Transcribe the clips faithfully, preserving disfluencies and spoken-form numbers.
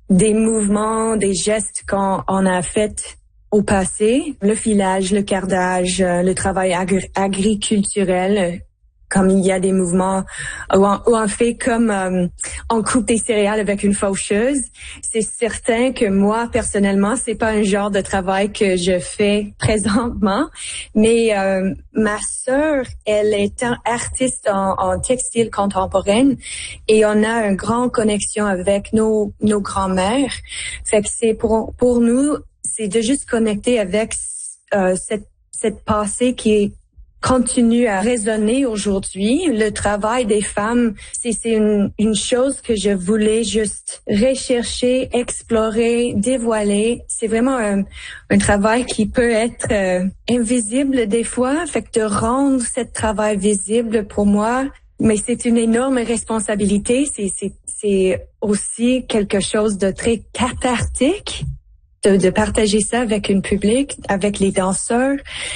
des mouvements, des gestes qu'on on a fait au passé, le filage, le cardage, le travail agri- agriculturel, comme il y a des mouvements où on, où on fait comme euh, on coupe des céréales avec une faucheuse. C'est certain que moi, personnellement, c'est pas un genre de travail que je fais présentement, mais euh, ma sœur, elle est un artiste en, en textile contemporaine et on a une grande connexion avec nos, nos grands-mères. Fait que c'est pour, pour nous, c'est de juste connecter avec euh, cette, cette passé qui est continue à résonner aujourd'hui. Le travail des femmes, c'est, c'est une, une chose que je voulais juste rechercher, explorer, dévoiler. C'est vraiment un, un travail qui peut être euh, invisible des fois. Fait que de rendre ce travail visible pour moi, mais c'est une énorme responsabilité. C'est, c'est, c'est aussi quelque chose de très cathartique. De, de partager ça avec un public, avec les danseurs,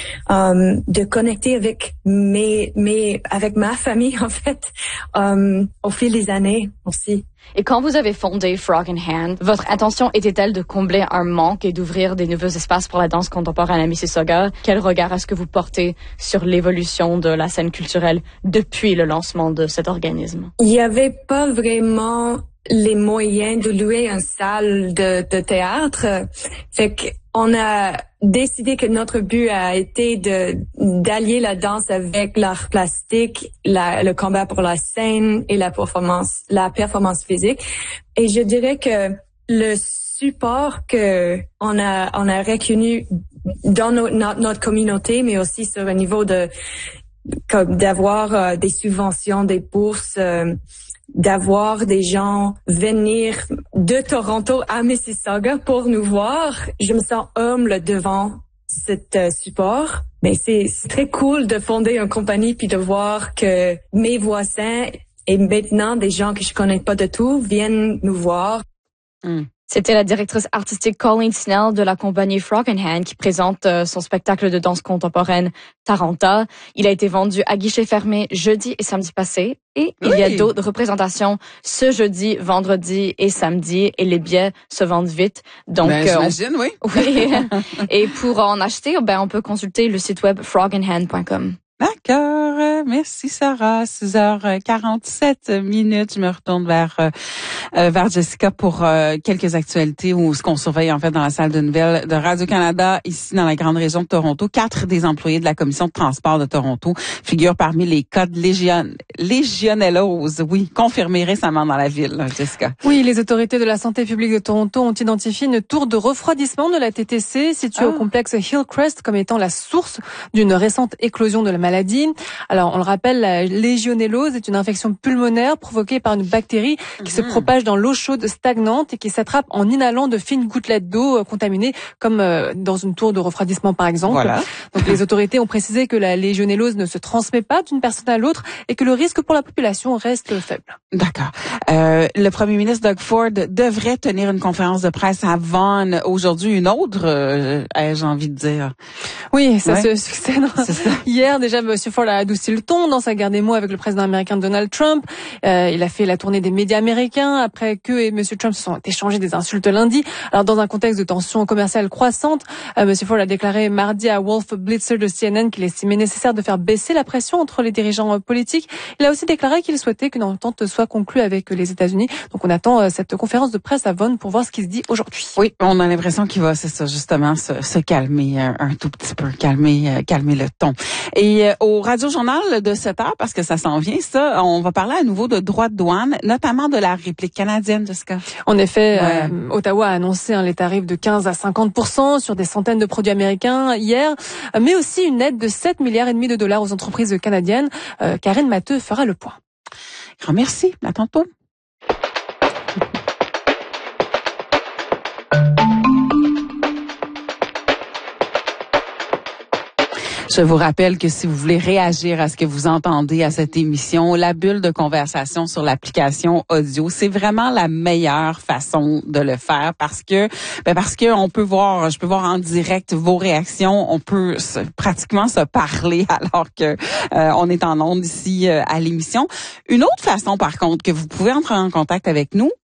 um, de connecter avec mes, mes, avec ma famille en fait, um, au fil des années aussi. Et quand vous avez fondé Frog in Hand, votre intention était-elle de combler un manque et d'ouvrir des nouveaux espaces pour la danse contemporaine à Mississauga? Quel regard est-ce que vous portez sur l'évolution de la scène culturelle depuis le lancement de cet organisme? Il y avait pas vraiment les moyens de louer une salle de, de théâtre. Fait qu'on a décidé que notre but a été de d'allier la danse avec l'art plastique, la, le combat pour la scène et la performance, la performance physique. Et je dirais que le support que on a on a reconnu dans no, notre, notre communauté, mais aussi sur un niveau de comme d'avoir euh, des subventions, des bourses. Euh, d'avoir des gens venir de Toronto à Mississauga pour nous voir. Je me sens humble devant cet euh, support. Mais c'est, c'est très cool de fonder une compagnie puis de voir que mes voisins et maintenant des gens que je connais pas de tout viennent nous voir. Mm. C'était la directrice artistique Colleen Snell de la compagnie Frog in Hand qui présente euh, son spectacle de danse contemporaine Taranta. Il a été vendu à guichet fermé jeudi et samedi passé. Et il oui. y a d'autres représentations ce jeudi, vendredi et samedi. Et les billets se vendent vite. Donc, ben, j'imagine, euh, on... oui. oui. Et pour en acheter, ben, on peut consulter le site web frog in hand point com. D'accord. Merci, Sarah. six heures quarante-sept minutes. Je me retourne vers euh, vers Jessica pour euh, quelques actualités ou ce qu'on surveille en fait dans la salle de nouvelles de Radio-Canada ici dans la grande région de Toronto. Quatre des employés de la commission de transport de Toronto figurent parmi les cas de légion... légionellose, oui, confirmés récemment dans la ville, Jessica. Oui, les autorités de la santé publique de Toronto ont identifié une tour de refroidissement de la T T C située ah. au complexe Hillcrest comme étant la source d'une récente éclosion de la maladie. Alors, on le rappelle, la légionellose est une infection pulmonaire provoquée par une bactérie qui mmh. se propage dans l'eau chaude stagnante et qui s'attrape en inhalant de fines gouttelettes d'eau contaminées, comme dans une tour de refroidissement par exemple. Voilà. Donc, les autorités ont précisé que la légionellose ne se transmet pas d'une personne à l'autre et que le risque pour la population reste faible. D'accord. Euh, le premier ministre Doug Ford devrait tenir une conférence de presse à Vaughan aujourd'hui, une autre, euh, ai-je envie de dire. Oui, ça ouais. se succède. Hier, déjà, M. Ford a adouci le ton dans sa guerre des mots avec le président américain Donald Trump. Euh, il a fait la tournée des médias américains après que et M. Trump se sont échangés des insultes lundi. Alors, dans un contexte de tension commerciale croissante, euh, M. Ford a déclaré mardi à Wolf Blitzer de C N N qu'il estimait nécessaire de faire baisser la pression entre les dirigeants politiques. Il a aussi déclaré qu'il souhaitait qu'une entente soit conclue avec les États-Unis. Donc, on attend euh, cette conférence de presse à Vaughan pour voir ce qui se dit aujourd'hui. Oui, on a l'impression qu'il va, c'est ça, justement, se, se calmer un, un tout petit peu, calmer, euh, calmer le ton. Et euh, au Radio-Journal de sept heures, parce que ça s'en vient, ça, on va parler à nouveau de droits de douane, notamment de la réplique canadienne, Jessica. En effet, ouais. euh, Ottawa a annoncé hein, les tarifs de quinze à cinquante pour cent sur des centaines de produits américains hier, mais aussi une aide de sept milliards et demi de dollars aux entreprises canadiennes. Euh, Karine Matteux fera le point. Grand merci. À tantôt. Je vous rappelle que si vous voulez réagir à ce que vous entendez à cette émission, la bulle de conversation sur l'application audio, c'est vraiment la meilleure façon de le faire parce que, ben parce que on peut voir, je peux voir en direct vos réactions, on peut se, pratiquement se parler alors que euh, on est en ondes ici euh, à l'émission. Une autre façon, par contre, que vous pouvez entrer en contact avec nous,